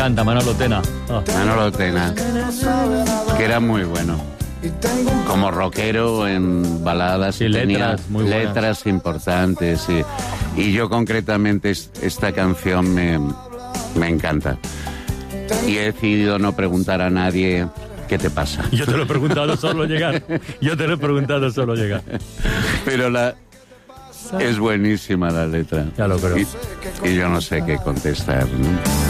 encanta, Manolo Tena. Oh. Manolo Tena, que era muy bueno. Como rockero en baladas, sí, tenía muy letras importantes. Y yo concretamente esta canción me encanta. Y he decidido no preguntar a nadie qué te pasa. Yo te lo he preguntado solo llegar. Pero es buenísima la letra. Ya lo creo. Y yo no sé qué contestar, ¿no?